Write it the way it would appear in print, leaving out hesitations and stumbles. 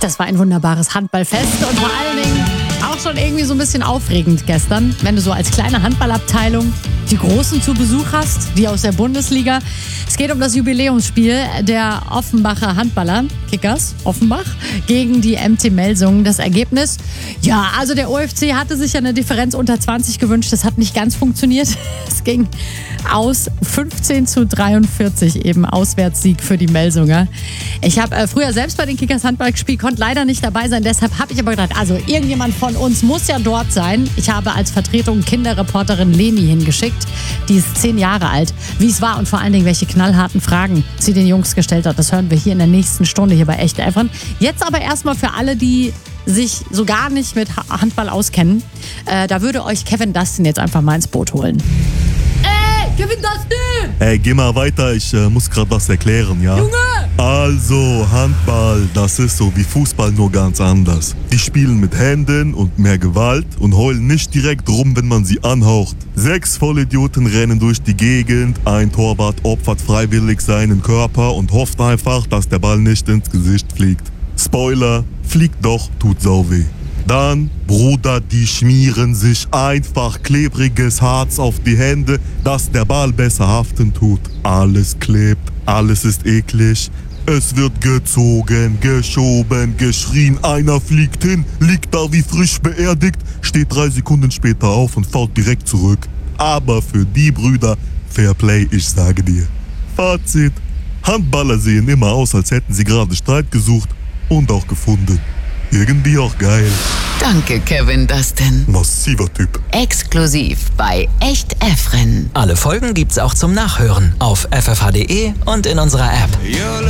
Das war ein wunderbares Handballfest und vor allen Dingen auch schon irgendwie so ein bisschen aufregend gestern, wenn du so als kleine Handballabteilung die Großen zu Besuch hast, die aus der Bundesliga. Es geht um das Jubiläumsspiel der Offenbacher Handballer, Kickers Offenbach, gegen die MT Melsungen. Das Ergebnis? Ja, also der OFC hatte sich ja eine Differenz unter 20 gewünscht. Das hat nicht ganz funktioniert. Es ging aus 15:43, eben Auswärtssieg für die Melsunger. Ich habe früher selbst bei den Kickers Handball gespielt, konnte leider nicht dabei sein. Deshalb habe ich aber gedacht, also irgendjemand von uns muss ja dort sein. Ich habe als Vertretung Kinderreporterin Leni hingeschickt. Die ist 10 Jahre alt. Wie es war und vor allen Dingen, welche knallharten Fragen sie den Jungs gestellt hat, das hören wir hier in der nächsten Stunde hier bei Echt Efren. Jetzt aber erstmal für alle, die sich so gar nicht mit Handball auskennen. Da würde euch Kevin Dustin jetzt einfach mal ins Boot holen. Kevin Dustin! Ey, geh mal weiter, ich muss gerade was erklären, ja? Junge! Also, Handball, das ist so wie Fußball, nur ganz anders. Die spielen mit Händen und mehr Gewalt und heulen nicht direkt rum, wenn man sie anhaucht. 6 Vollidioten rennen durch die Gegend, ein Torwart opfert freiwillig seinen Körper und hofft einfach, dass der Ball nicht ins Gesicht fliegt. Spoiler, fliegt doch, tut sau weh. Dann, Bruder, die schmieren sich einfach klebriges Harz auf die Hände, dass der Ball besser haften tut. Alles klebt, alles ist eklig. Es wird gezogen, geschoben, geschrien, einer fliegt hin, liegt da wie frisch beerdigt, steht 3 Sekunden später auf und fault direkt zurück. Aber für die Brüder, Fairplay, ich sage dir. Fazit, Handballer sehen immer aus, als hätten sie gerade Streit gesucht und auch gefunden. Irgendwie auch geil. Danke, Kevin Dustin. Massiver Typ. Exklusiv bei Echt Efren. Alle Folgen gibt's auch zum Nachhören auf ffh.de und in unserer App.